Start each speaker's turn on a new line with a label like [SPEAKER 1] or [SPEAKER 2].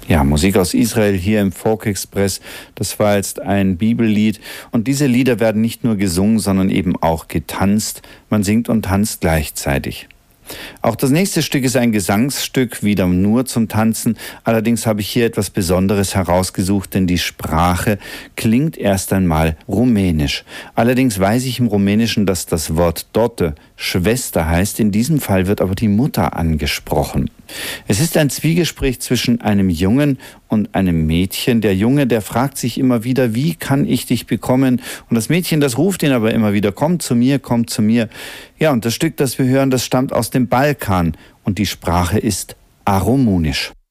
[SPEAKER 1] Ja, Musik aus Israel hier im Folk Express. Das war jetzt ein Bibellied. Und diese Lieder werden nicht nur gesungen, sondern eben auch getanzt. Man singt und tanzt gleichzeitig. Auch das nächste Stück ist ein Gesangsstück, wieder nur zum Tanzen. Allerdings habe ich hier etwas Besonderes herausgesucht, denn die Sprache klingt erst einmal rumänisch. Allerdings weiß ich im Rumänischen, dass das Wort Dotte Schwester heißt. In diesem Fall wird aber die Mutter angesprochen. Es ist ein Zwiegespräch zwischen einem Jungen und einem Mädchen. Der Junge, der fragt sich immer wieder, wie kann ich dich bekommen? Und das Mädchen, das ruft ihn aber immer wieder, komm zu mir, komm zu mir. Ja, und das Stück, das wir hören, das stammt aus dem Balkan und die Sprache ist Aramäisch.